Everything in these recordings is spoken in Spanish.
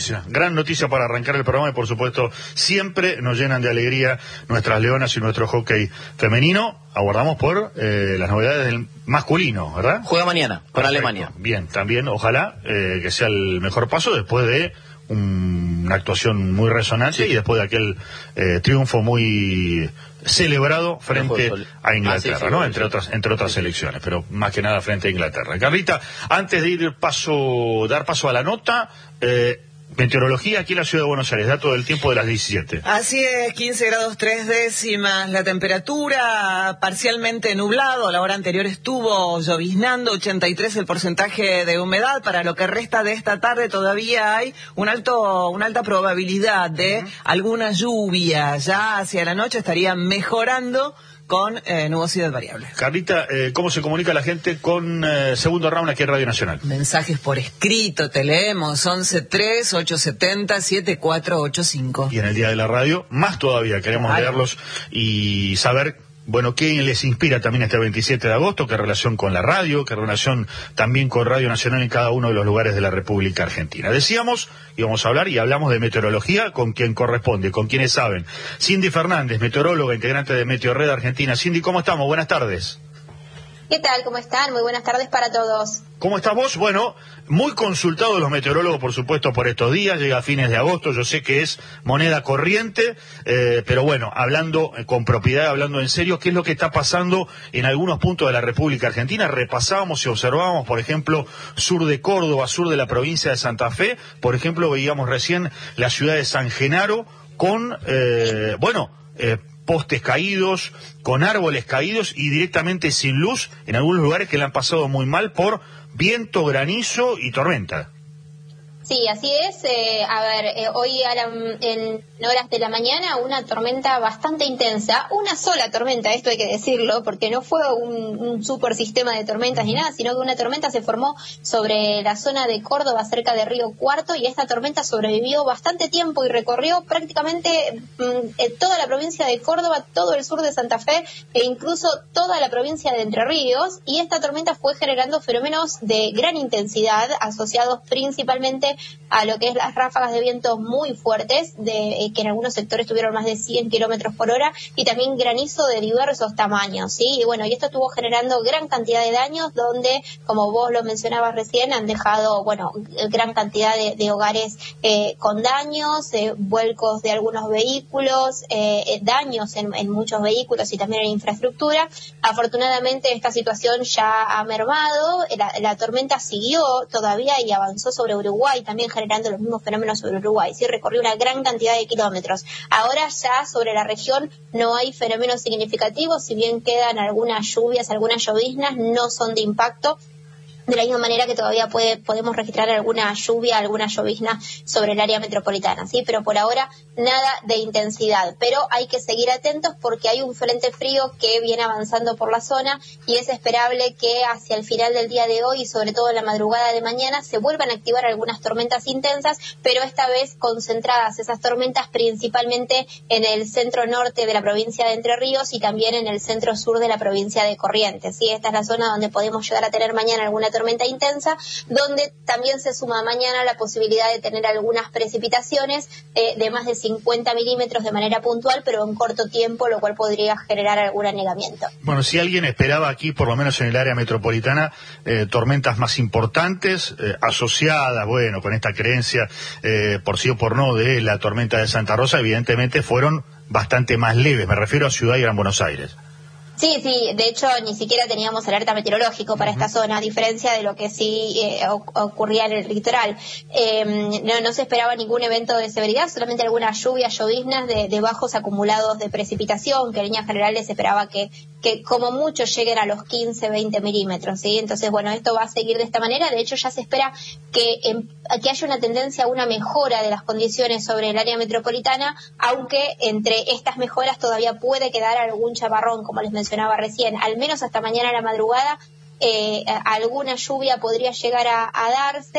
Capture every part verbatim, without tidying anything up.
Gran noticia para arrancar el programa y por supuesto siempre nos llenan de alegría nuestras leonas y nuestro hockey femenino. Aguardamos por eh, las novedades del masculino, ¿verdad? Juega mañana con Alemania. Bien, también ojalá eh, que sea el mejor paso después de un, una actuación muy resonante sí. y después de aquel eh, triunfo muy celebrado frente a Inglaterra, ah, sí, sí, ¿no? Sí, entre sí. otras entre otras sí, selecciones, pero más que nada frente a Inglaterra. Carlita, antes de ir paso dar paso a la nota, eh, meteorología aquí en la ciudad de Buenos Aires, dato del tiempo de las diecisiete. Así es, quince grados tres décimas la temperatura, parcialmente nublado, la hora anterior estuvo lloviznando, ochenta y tres el porcentaje de humedad. Para lo que resta de esta tarde todavía hay un alto, una alta probabilidad de uh-huh. alguna lluvia. Ya hacia la noche estaría mejorando con eh, nubosidad variable. Carlita, eh, ¿cómo se comunica la gente con eh, Segundo Round aquí en Radio Nacional? Mensajes por escrito, te leemos, once tres, ocho setenta, siete cuatro ocho cinco. Y en el día de la radio, más todavía, queremos Ay. leerlos y saber, bueno, qué les inspira también este veintisiete de agosto, qué relación con la radio, qué relación también con Radio Nacional en cada uno de los lugares de la República Argentina. Decíamos, íbamos a hablar y hablamos de meteorología con quien corresponde, con quienes saben. Cindy Fernández, meteoróloga, integrante de Meteorred Argentina. Cindy, ¿cómo estamos? Buenas tardes. ¿Qué tal? ¿Cómo están? Muy buenas tardes para todos. ¿Cómo estás vos? Bueno, muy consultados los meteorólogos, por supuesto, por estos días, llega a fines de agosto, yo sé que es moneda corriente, eh, pero bueno, hablando eh, con propiedad, hablando en serio, ¿qué es lo que está pasando en algunos puntos de la República Argentina? Repasábamos y observábamos, por ejemplo, sur de Córdoba, sur de la provincia de Santa Fe, por ejemplo, veíamos recién la ciudad de San Genaro con, eh, bueno, eh, postes caídos, con árboles caídos y directamente sin luz en algunos lugares que le han pasado muy mal por viento, granizo y tormenta. Sí, así es. Eh, a ver, eh, hoy a la, en horas de la mañana una tormenta bastante intensa, una sola tormenta, esto hay que decirlo, porque no fue un, un super sistema de tormentas ni nada, sino que una tormenta se formó sobre la zona de Córdoba, cerca de Río Cuarto, y esta tormenta sobrevivió bastante tiempo y recorrió prácticamente mm, toda la provincia de Córdoba, todo el sur de Santa Fe e incluso toda la provincia de Entre Ríos, y esta tormenta fue generando fenómenos de gran intensidad asociados principalmente a lo que es las ráfagas de viento muy fuertes, de eh, que en algunos sectores tuvieron más de cien kilómetros por hora, y también granizo de diversos tamaños, ¿sí? Y bueno, y esto estuvo generando gran cantidad de daños, donde, como vos lo mencionabas recién, han dejado, bueno, gran cantidad de, de hogares eh, con daños, eh, vuelcos de algunos vehículos, eh, eh, daños en, en muchos vehículos y también en infraestructura. Afortunadamente esta situación ya ha mermado, la, la tormenta siguió todavía y avanzó sobre Uruguay, también generando los mismos fenómenos sobre Uruguay, sí, recorrió una gran cantidad de kilómetros. Ahora ya sobre la región no hay fenómenos significativos, si bien quedan algunas lluvias, algunas lloviznas, no son de impacto, de la misma manera que todavía puede, podemos registrar alguna lluvia, alguna llovizna sobre el área metropolitana, ¿sí? Pero por ahora nada de intensidad. Pero hay que seguir atentos porque hay un frente frío que viene avanzando por la zona y es esperable que hacia el final del día de hoy y sobre todo en la madrugada de mañana se vuelvan a activar algunas tormentas intensas, pero esta vez concentradas esas tormentas principalmente en el centro norte de la provincia de Entre Ríos y también en el centro sur de la provincia de Corrientes, ¿sí? Esta es la zona donde podemos llegar a tener mañana alguna tormenta intensa, donde también se suma mañana la posibilidad de tener algunas precipitaciones eh, de más de cincuenta milímetros de manera puntual, pero en corto tiempo, lo cual podría generar algún anegamiento. Bueno, si alguien esperaba aquí, por lo menos en el área metropolitana, eh, tormentas más importantes, eh, asociadas, bueno, con esta creencia, eh, por sí o por no, de la tormenta de Santa Rosa, evidentemente fueron bastante más leves, me refiero a Ciudad y Gran Buenos Aires. Sí, sí, de hecho ni siquiera teníamos alerta meteorológico para uh-huh. esta zona, a diferencia de lo que sí eh, ocurría en el litoral. Eh, no, no se esperaba ningún evento de severidad, solamente algunas lluvias, lloviznas de, de bajos acumulados de precipitación, que en líneas generales se esperaba que, que como mucho lleguen a los quince, veinte milímetros, ¿sí? Entonces, bueno, esto va a seguir de esta manera. De hecho, ya se espera que, en, que haya una tendencia a una mejora de las condiciones sobre el área metropolitana, aunque entre estas mejoras todavía puede quedar algún chaparrón, como les mencioné mencionaba recién, al menos hasta mañana a la madrugada, eh, alguna lluvia podría llegar a, a darse,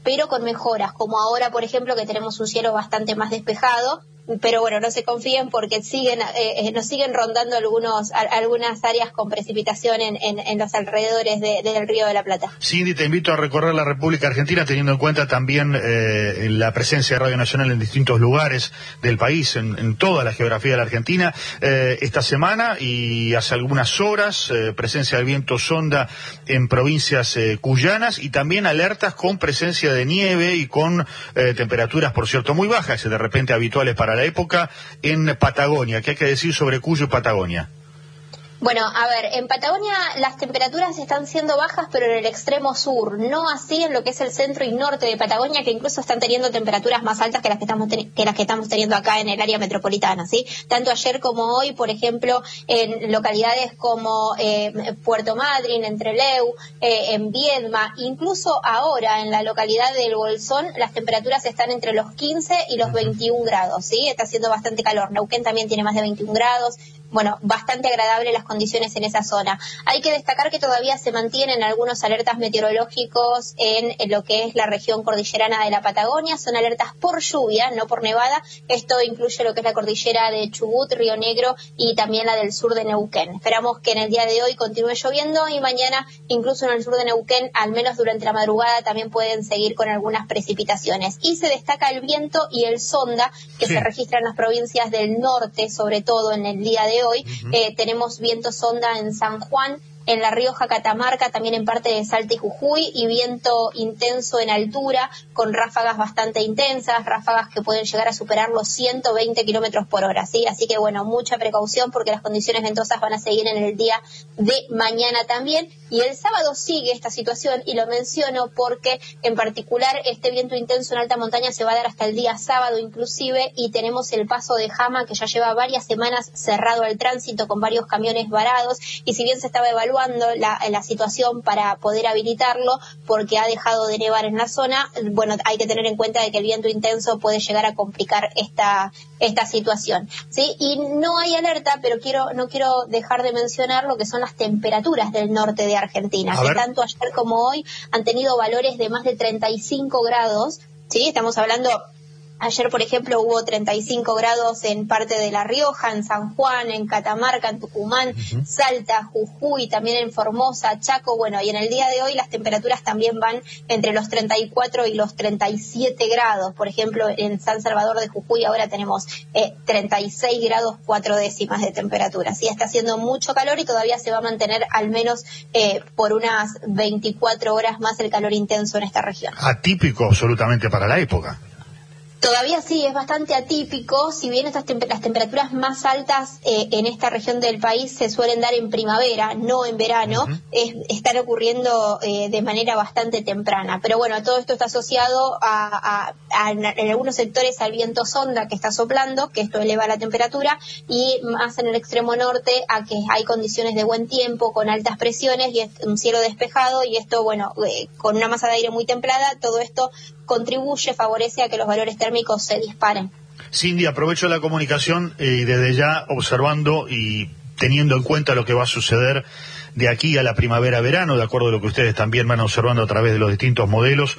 pero con mejoras, como ahora, por ejemplo, que tenemos un cielo bastante más despejado. Pero bueno, no se confíen porque siguen eh, nos siguen rondando algunos a, algunas áreas con precipitación en, en, en los alrededores de, del Río de la Plata. Cindy, te invito a recorrer la República Argentina teniendo en cuenta también eh, la presencia de Radio Nacional en distintos lugares del país, en, en toda la geografía de la Argentina. Eh, esta semana y hace algunas horas, eh, presencia del viento sonda en provincias eh, cuyanas y también alertas con presencia de nieve y con eh, temperaturas, por cierto, muy bajas, de repente habituales para la época en Patagonia. ¿Qué hay que decir sobre Cuyo y Patagonia? Bueno, a ver, en Patagonia las temperaturas están siendo bajas, pero en el extremo sur, no así en lo que es el centro y norte de Patagonia, que incluso están teniendo temperaturas más altas que las que estamos que las que estamos teniendo acá en el área metropolitana, ¿sí? Tanto ayer como hoy, por ejemplo, en localidades como eh, Puerto Madryn, en Trelew, eh, en Viedma, incluso ahora en la localidad del Bolsón, las temperaturas están entre los quince y los veintiún grados, ¿sí? Está haciendo bastante calor. Neuquén también tiene más de veintiún grados. Bueno, bastante agradable las condiciones en esa zona. Hay que destacar que todavía se mantienen algunos alertas meteorológicos en, en lo que es la región cordillerana de la Patagonia. Son alertas por lluvia, no por nevada. Esto incluye lo que es la cordillera de Chubut, Río Negro y también la del sur de Neuquén. Esperamos que en el día de hoy continúe lloviendo y mañana, incluso en el sur de Neuquén, al menos durante la madrugada, también pueden seguir con algunas precipitaciones. Y se destaca el viento y el sonda que sí se registran en las provincias del norte, sobre todo en el día de hoy. Hoy uh-huh. eh, tenemos viento sonda en San Juan, en La Rioja, Catamarca, también en parte de Salta y Jujuy, y viento intenso en altura, con ráfagas bastante intensas, ráfagas que pueden llegar a superar los ciento veinte kilómetros por hora, ¿sí? Así que, bueno, mucha precaución porque las condiciones ventosas van a seguir en el día de mañana también, y el sábado sigue esta situación, y lo menciono porque, en particular, este viento intenso en alta montaña se va a dar hasta el día sábado inclusive, y tenemos el paso de Jama, que ya lleva varias semanas cerrado al tránsito con varios camiones varados, y si bien se estaba evaluando La, la situación para poder habilitarlo porque ha dejado de nevar en la zona, bueno, hay que tener en cuenta de que el viento intenso puede llegar a complicar esta esta situación, ¿sí? Y no hay alerta, pero quiero no quiero dejar de mencionar lo que son las temperaturas del norte de Argentina, que tanto ayer como hoy han tenido valores de más de treinta y cinco grados, ¿sí? Estamos hablando... Ayer, por ejemplo, hubo treinta y cinco grados en parte de La Rioja, en San Juan, en Catamarca, en Tucumán, uh-huh. Salta, Jujuy, también en Formosa, Chaco. Bueno, y en el día de hoy las temperaturas también van entre los treinta y cuatro y los treinta y siete grados. Por ejemplo, en San Salvador de Jujuy ahora tenemos eh, treinta y seis grados cuatro décimas de temperatura. Sí, está haciendo mucho calor y todavía se va a mantener al menos eh, por unas veinticuatro horas más el calor intenso en esta región. Atípico absolutamente para la época. Todavía sí, es bastante atípico, si bien estas tem- las temperaturas más altas eh, en esta región del país se suelen dar en primavera, no en verano, uh-huh. es, están ocurriendo eh, de manera bastante temprana. Pero bueno, todo esto está asociado a, a, a en, en algunos sectores al viento sonda que está soplando, que esto eleva la temperatura, y más en el extremo norte a que hay condiciones de buen tiempo, con altas presiones y es un cielo despejado, y esto, bueno, eh, con una masa de aire muy templada, todo esto contribuye, favorece a que los valores térmicos se disparen. Cindy, aprovecho la comunicación eh, y desde ya observando y teniendo en cuenta lo que va a suceder de aquí a la primavera-verano, de acuerdo a lo que ustedes también van observando a través de los distintos modelos.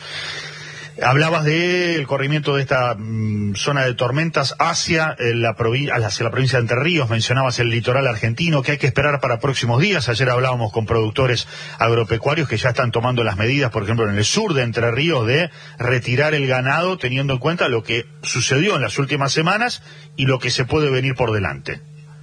Hablabas del corrimiento de esta mmm, zona de tormentas hacia, eh, la provi- hacia la provincia de Entre Ríos, mencionabas el litoral argentino, que hay que esperar para próximos días. Ayer hablábamos con productores agropecuarios que ya están tomando las medidas, por ejemplo, en el sur de Entre Ríos, de retirar el ganado, teniendo en cuenta lo que sucedió en las últimas semanas y lo que se puede venir por delante.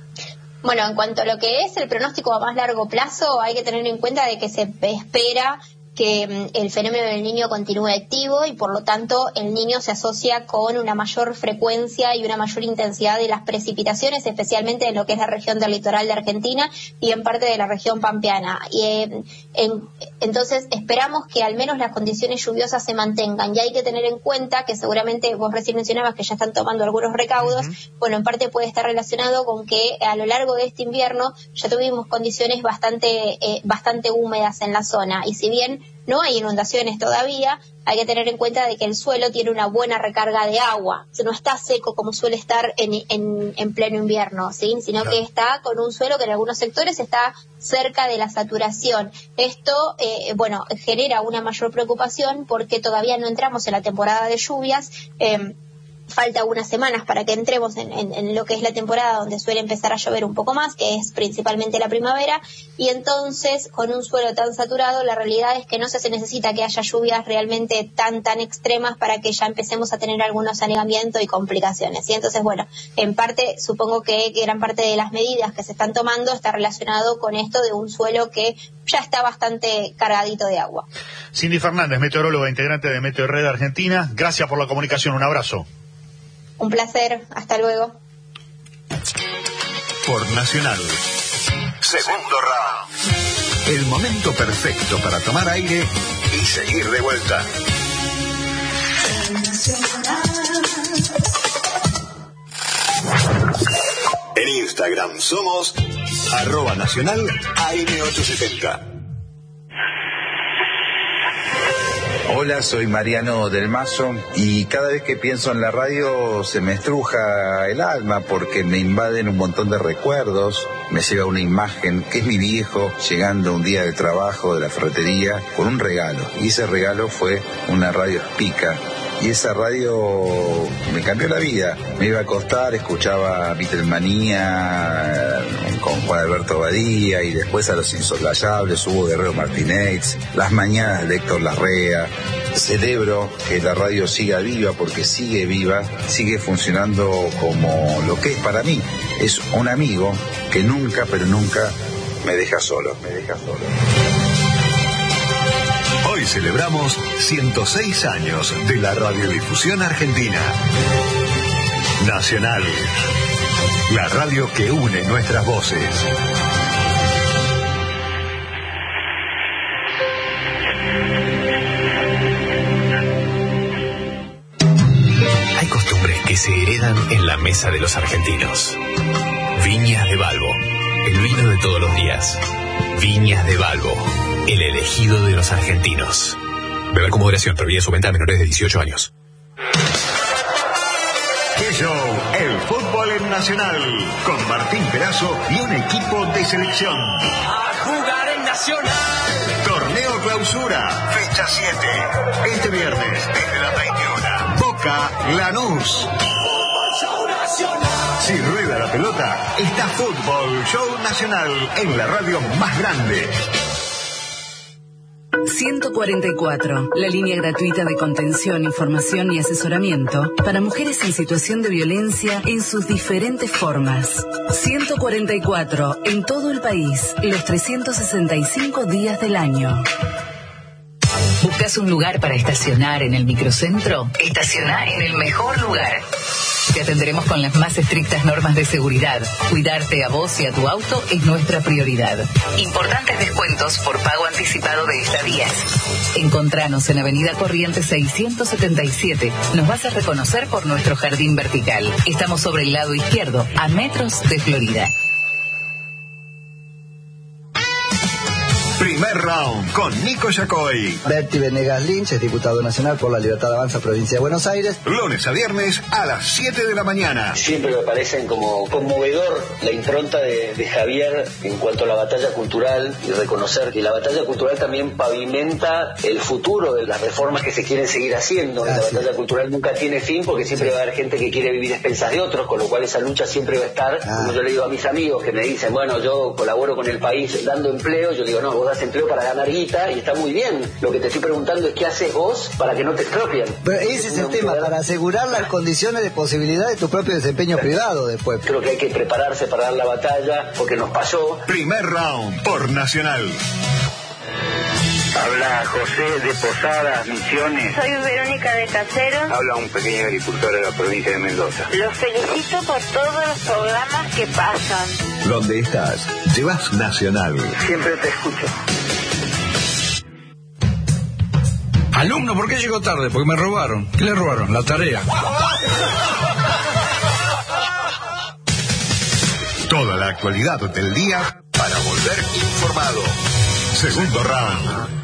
Bueno, en cuanto a lo que es el pronóstico a más largo plazo, hay que tener en cuenta de que se espera que el fenómeno del Niño continúe activo y por lo tanto el Niño se asocia con una mayor frecuencia y una mayor intensidad de las precipitaciones, especialmente en lo que es la región del litoral de Argentina y en parte de la región pampeana. Y eh, en, entonces esperamos que al menos las condiciones lluviosas se mantengan, y hay que tener en cuenta que seguramente vos recién mencionabas que ya están tomando algunos recaudos. Uh-huh. Bueno, en parte puede estar relacionado con que a lo largo de este invierno ya tuvimos condiciones bastante, eh, bastante húmedas en la zona, y si bien bien no hay inundaciones todavía, hay que tener en cuenta de que el suelo tiene una buena recarga de agua, o sea, no está seco como suele estar en, en, en pleno invierno, ¿sí? Sino claro. que está con un suelo que en algunos sectores está cerca de la saturación. Esto, eh, bueno, genera una mayor preocupación porque todavía no entramos en la temporada de lluvias. eh, Falta unas semanas para que entremos en, en, en lo que es la temporada donde suele empezar a llover un poco más, que es principalmente la primavera, y entonces con un suelo tan saturado la realidad es que no se necesita que haya lluvias realmente tan tan extremas para que ya empecemos a tener algunos anegamientos y complicaciones. Y entonces, bueno, en parte supongo que gran parte de las medidas que se están tomando está relacionado con esto de un suelo que ya está bastante cargadito de agua. Cindy Fernández, meteoróloga integrante de Meteo Red Argentina, gracias por la comunicación, un abrazo. Un placer, hasta luego. Por Nacional. Segundo round. El momento perfecto para tomar aire y seguir de vuelta. En Instagram somos arroba nacional A M ochocientos setenta. Hola, soy Mariano del Mazo y cada vez que pienso en la radio se me estruja el alma porque me invaden un montón de recuerdos. Me llega una imagen que es mi viejo llegando un día de trabajo de la ferretería con un regalo, y ese regalo fue una radio Spica. Y esa radio me cambió la vida. Me iba a acostar, escuchaba Beatlemanía con Juan Alberto Badía y después a Los Insoslayables, Hugo Guerrero Martínez, Las Mañanas de Héctor Larrea. Celebro que la radio siga viva porque sigue viva, sigue funcionando como lo que es para mí. Es un amigo que nunca, pero nunca me deja solo, me deja solo. Hoy celebramos ciento seis años de la radiodifusión argentina. Nacional, la radio que une nuestras voces. Hay costumbres que se heredan en la mesa de los argentinos. Viñas de Balbo, el vino de todos los días. Viñas de Balbo, el elegido de los argentinos. Beber con moderación, prohibida su venta a menores de dieciocho años. ¡Qué show! El fútbol en Nacional, con Martín Perazo y un equipo de selección. ¡A jugar en Nacional! Torneo Clausura, fecha siete. Este viernes, desde las veintiuna. Boca Lanús. ¡Fútbol Show Nacional! Si rueda la pelota, está Fútbol Show Nacional en la radio más grande. ciento cuarenta y cuatro, la línea gratuita de contención, información y asesoramiento para mujeres en situación de violencia en sus diferentes formas. ciento cuarenta y cuatro, en todo el país, los trescientos sesenta y cinco días del año. ¿Buscas un lugar para estacionar en el microcentro? Estaciona en el mejor lugar. Te atenderemos con las más estrictas normas de seguridad. Cuidarte a vos y a tu auto es nuestra prioridad. Importantes descuentos por pago anticipado de estadías. Encontranos en Avenida Corrientes seiscientos setenta y siete. Nos vas a reconocer por nuestro jardín vertical. Estamos sobre el lado izquierdo, a metros de Florida. Primer round con Nico Yacoy. Berti Venegas Lynch es diputado nacional por la Libertad Avanza, provincia de Buenos Aires. Lunes a viernes a las siete de la mañana. Siempre me parecen como conmovedor la impronta de, de Javier en cuanto a la batalla cultural y reconocer que la batalla cultural también pavimenta el futuro de las reformas que se quieren seguir haciendo. La Gracias. batalla cultural nunca tiene fin porque siempre va a haber gente que quiere vivir a expensas de otros, con lo cual esa lucha siempre va a estar. Ah. Como yo le digo a mis amigos que me dicen, bueno, yo colaboro con el país dando empleo, yo digo, no, vos das empleo para ganar guita y está muy bien. Lo que te estoy preguntando es qué haces vos para que no te expropien. Pero ese es el tema, para asegurar las condiciones de posibilidad de tu propio desempeño privado después. Creo que hay que prepararse para dar la batalla porque nos pasó. Primer round por Nacional. Habla José de Posadas, Misiones. Soy Verónica de Caseros. Habla un pequeño agricultor de la provincia de Mendoza. Los felicito por todos los programas que pasan. ¿Dónde estás? Llevas Nacional. Siempre te escucho. Alumno, ¿por qué llegó tarde? Porque me robaron. ¿Qué le robaron? La tarea. Toda la actualidad del día para volver informado. Segundo round.